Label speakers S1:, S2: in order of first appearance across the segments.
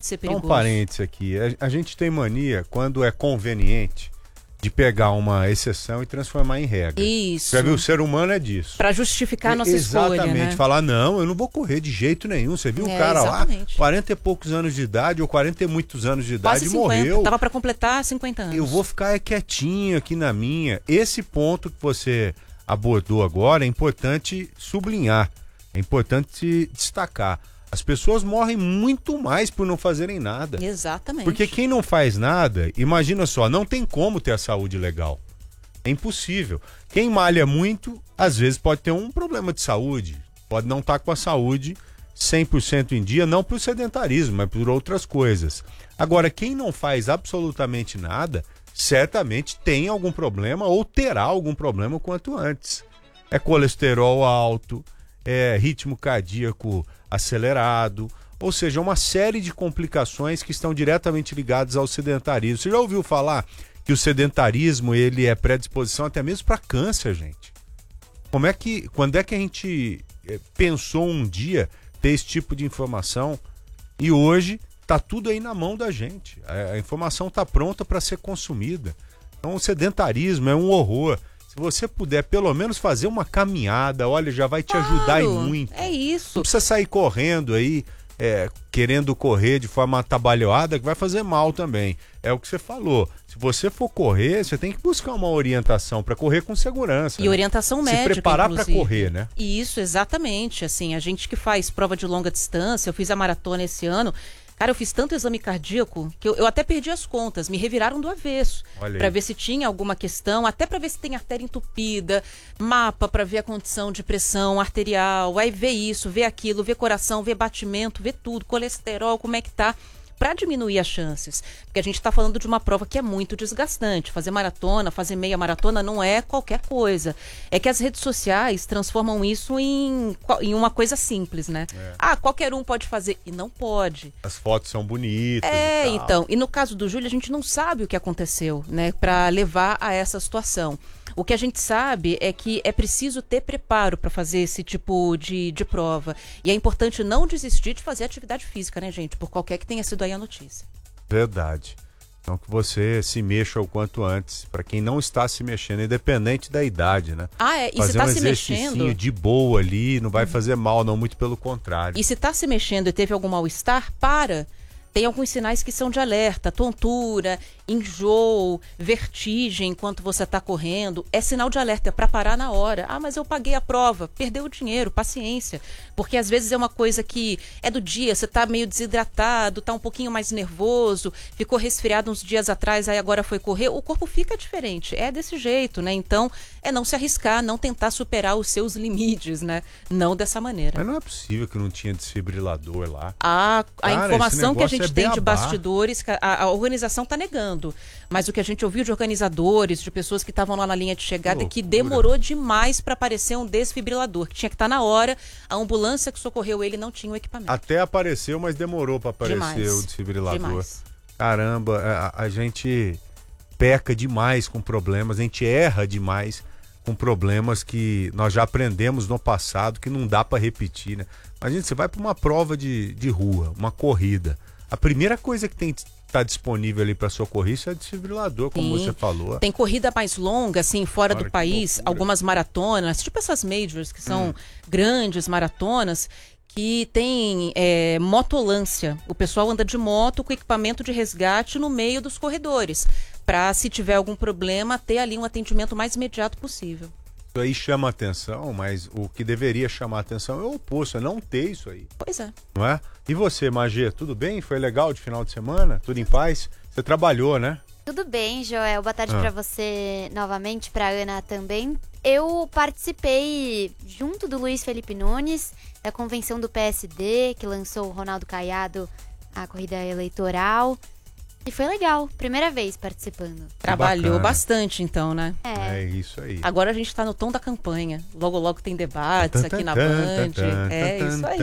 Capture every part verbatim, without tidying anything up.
S1: ser perigoso.
S2: Um parênteses aqui, a, a gente tem mania, quando é conveniente, de pegar uma exceção e transformar em regra.
S1: Isso.
S2: Já viu, o ser humano é disso.
S1: Para justificar a nossa
S2: Exatamente,
S1: escolha, né?
S2: falar, não, eu não vou correr de jeito nenhum. Você viu
S1: É,
S2: o cara
S1: exatamente.
S2: lá, quarenta e poucos anos de idade, ou quarenta e muitos anos de idade,
S1: Quase cinquenta,
S2: morreu.
S1: tava para completar cinquenta anos.
S2: Eu vou ficar quietinho aqui na minha. Esse ponto que você abordou agora é importante sublinhar, é importante destacar. As pessoas morrem muito mais por não fazerem nada.
S1: Exatamente.
S2: Porque quem não faz nada, imagina só, não tem como ter a saúde legal. É impossível. Quem malha muito, às vezes pode ter um problema de saúde. Pode não estar com a saúde cem por cento em dia, não por sedentarismo, mas por outras coisas. Agora, quem não faz absolutamente nada, certamente tem algum problema ou terá algum problema o quanto antes. É colesterol alto, é ritmo cardíaco acelerado, ou seja, uma série de complicações que estão diretamente ligadas ao sedentarismo. Você já ouviu falar que o sedentarismo ele é predisposição até mesmo para câncer, gente? Como é que, quando é que a gente pensou um dia ter esse tipo de informação? E hoje está tudo aí na mão da gente. A, a informação está pronta para ser consumida. Então o sedentarismo é um horror. Se você puder pelo menos fazer uma caminhada, olha, já vai te
S1: Claro,
S2: ajudar e muito.
S1: É isso.
S2: Não precisa sair correndo aí, é, querendo correr de forma atabalhoada, que vai fazer mal também. É o que você falou. Se você for correr, você tem que buscar uma orientação para correr com segurança.
S1: E
S2: né?
S1: orientação médica,
S2: se preparar para correr, né?
S1: Isso, exatamente. Assim, a gente que faz prova de longa distância, eu fiz a maratona esse ano. Cara, eu fiz tanto exame cardíaco que eu, eu até perdi as contas, me reviraram do avesso para ver se tinha alguma questão, até para ver se tem artéria entupida, mapa para ver a condição de pressão arterial, aí ver isso, ver aquilo, ver coração, ver batimento, ver tudo, colesterol, como é que tá, para diminuir as chances. Porque a gente está falando de uma prova que é muito desgastante. Fazer maratona, fazer meia maratona não é qualquer coisa. É que as redes sociais transformam isso em, em uma coisa simples, né? É. Ah, qualquer um pode fazer. E não pode.
S2: As fotos são bonitas.
S1: É,
S2: e tal.
S1: então. E no caso do Júlio, a gente não sabe o que aconteceu, né? Para levar a essa situação. O que a gente sabe é que é preciso ter preparo para fazer esse tipo de, de prova. E é importante não desistir de fazer atividade física, né, gente? Por qualquer que tenha sido aí a notícia.
S2: Verdade. Então que você se mexa o quanto antes, para quem não está se mexendo, independente da idade, né?
S1: Ah, é. E
S2: fazer
S1: se tá
S2: um
S1: se mexendo
S2: de boa ali, não vai fazer mal, não, muito pelo contrário.
S1: E se tá se mexendo e teve algum mal-estar, para. Tem alguns sinais que são de alerta, tontura, enjoo, vertigem enquanto você está correndo. É sinal de alerta, é para parar na hora. Ah, mas eu paguei a prova, perdeu o dinheiro, paciência. Porque às vezes é uma coisa que é do dia, você está meio desidratado, está um pouquinho mais nervoso, ficou resfriado uns dias atrás, aí agora foi correr. O corpo fica diferente, é desse jeito, né? Então, é não se arriscar, não tentar superar os seus limites, né? Não dessa maneira.
S2: Mas não é possível que não tinha desfibrilador lá.
S1: A, a
S2: Cara,
S1: informação que a gente
S2: é
S1: tem de
S2: beabá.
S1: bastidores, a, a organização está negando. Mas o que a gente ouviu de organizadores, de pessoas que estavam lá na linha de chegada, é que demorou demais para aparecer um desfibrilador, que tinha que estar na hora. A ambulância que socorreu ele não tinha o equipamento.
S2: Até apareceu, mas demorou para aparecer demais. o desfibrilador. Demais. Caramba, a, a gente peca demais com problemas, a gente erra demais com problemas que nós já aprendemos no passado, que não dá para repetir, né? Imagina, você vai para uma prova de, de rua, uma corrida. A primeira coisa que tem que estar disponível ali para socorrer isso é desfibrilador, como Sim. você falou.
S1: Tem corrida mais longa, assim, fora Olha, do país, algumas maratonas, tipo essas majors, que são hum. grandes maratonas, que tem é, motolância. O pessoal anda de moto com equipamento de resgate no meio dos corredores, para, se tiver algum problema, ter ali um atendimento mais imediato possível.
S2: Isso aí chama atenção, mas o que deveria chamar atenção é o oposto, é não ter isso aí.
S1: Pois é.
S2: Não é? E você, Magê, tudo bem? Foi legal de final de semana? Tudo em paz? Você trabalhou, né?
S3: Tudo bem, Joel. Boa tarde ah. para você novamente, para Ana também. Eu participei, junto do Luiz Felipe Nunes, da convenção do P S D, que lançou o Ronaldo Caiado à corrida eleitoral. E foi legal, primeira vez participando.
S1: Trabalhou bastante então, né?
S3: É.
S2: É isso aí.
S1: Agora a gente tá no tom da campanha. Logo, logo tem debates aqui na Band. É isso aí.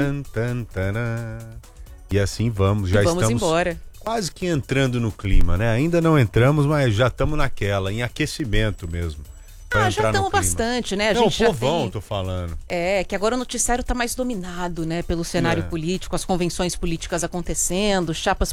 S2: E assim vamos, já
S1: e vamos
S2: estamos
S1: embora.
S2: Quase que entrando no clima, né? Ainda não entramos, mas já estamos naquela, em aquecimento mesmo.
S1: Ah, já estamos bastante, né? A
S2: não,
S1: gente
S2: o povão,
S1: já tem...
S2: tô falando.
S1: É, que agora o noticiário tá mais dominado, né? Pelo cenário é. político, as convenções políticas acontecendo, chapas